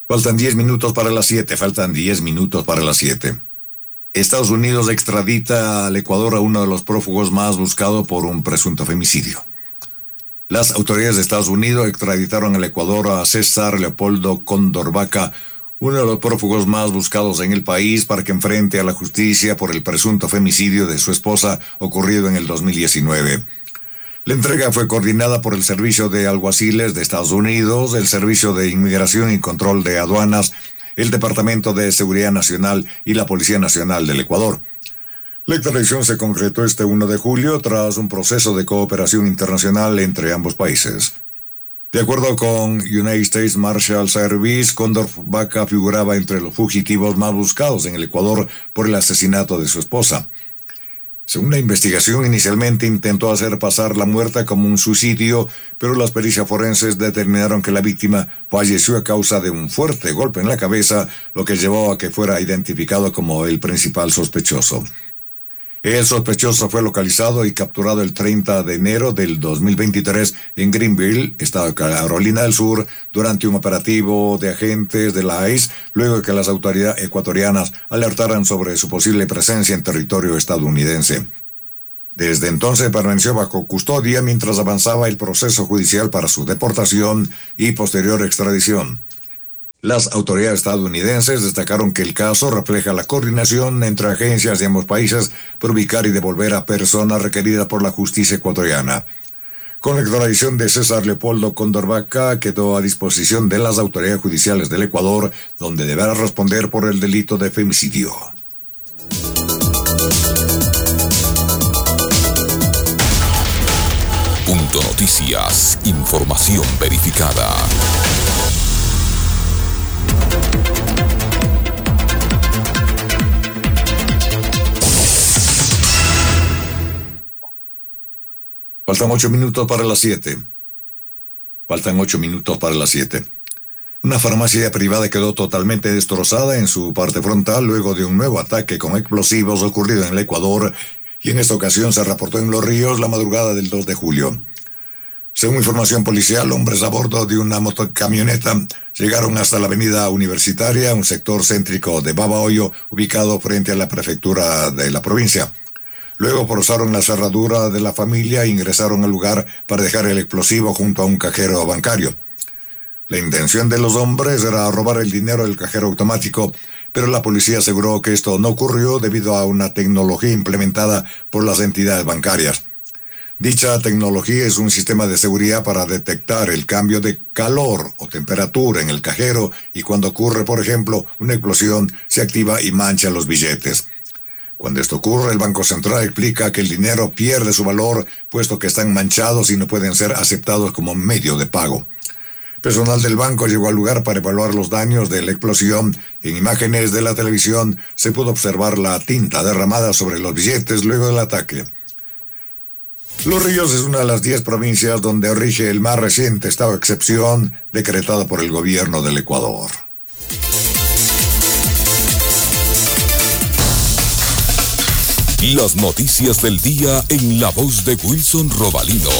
Faltan 10 minutos para las 7. Faltan 10 minutos para las 7. Estados Unidos extradita al Ecuador a uno de los prófugos más buscados por un presunto femicidio. Las autoridades de Estados Unidos extraditaron al Ecuador a César Leopoldo Cóndor Vaca, uno de los prófugos más buscados en el país, para que enfrente a la justicia por el presunto femicidio de su esposa ocurrido en el 2019. La entrega fue coordinada por el Servicio de Alguaciles de Estados Unidos, el Servicio de Inmigración y Control de Aduanas, el Departamento de Seguridad Nacional y la Policía Nacional del Ecuador. La extradición se concretó este 1 de julio tras un proceso de cooperación internacional entre ambos países. De acuerdo con United States Marshal Service, Cóndor Vaca figuraba entre los fugitivos más buscados en el Ecuador por el asesinato de su esposa. Según la investigación, inicialmente intentó hacer pasar la muerte como un suicidio, pero las pericias forenses determinaron que la víctima falleció a causa de un fuerte golpe en la cabeza, lo que llevó a que fuera identificado como el principal sospechoso. El sospechoso fue localizado y capturado el 30 de enero del 2023 en Greenville, estado de Carolina del Sur, durante un operativo de agentes de la ICE, luego de que las autoridades ecuatorianas alertaran sobre su posible presencia en territorio estadounidense. Desde entonces permaneció bajo custodia mientras avanzaba el proceso judicial para su deportación y posterior extradición. Las autoridades estadounidenses destacaron que el caso refleja la coordinación entre agencias de ambos países para ubicar y devolver a personas requeridas por la justicia ecuatoriana. Con la extradición de César Leopoldo Cóndor Vaca quedó a disposición de las autoridades judiciales del Ecuador, donde deberá responder por el delito de femicidio. Punto Noticias, información verificada. Faltan 8 minutos para las 7. Faltan 8 minutos para las 7. Una farmacia privada quedó totalmente destrozada en su parte frontal luego de un nuevo ataque con explosivos ocurrido en el Ecuador, y en esta ocasión se reportó en Los Ríos la madrugada del 2 de julio. Según información policial, hombres a bordo de una motocamioneta llegaron hasta la avenida Universitaria, un sector céntrico de Babahoyo, ubicado frente a la prefectura de la provincia. Luego forzaron la cerradura de la familia e ingresaron al lugar para dejar el explosivo junto a un cajero bancario. La intención de los hombres era robar el dinero del cajero automático, pero la policía aseguró que esto no ocurrió debido a una tecnología implementada por las entidades bancarias. Dicha tecnología es un sistema de seguridad para detectar el cambio de calor o temperatura en el cajero, y cuando ocurre, por ejemplo, una explosión, se activa y mancha los billetes. Cuando esto ocurre, el Banco Central explica que el dinero pierde su valor, puesto que están manchados y no pueden ser aceptados como medio de pago. Personal del banco llegó al lugar para evaluar los daños de la explosión. En imágenes de la televisión se pudo observar la tinta derramada sobre los billetes luego del ataque. Los Ríos es una de las 10 provincias donde rige el más reciente estado de excepción decretado por el gobierno del Ecuador. Las noticias del día en la voz de Wilson Robalino.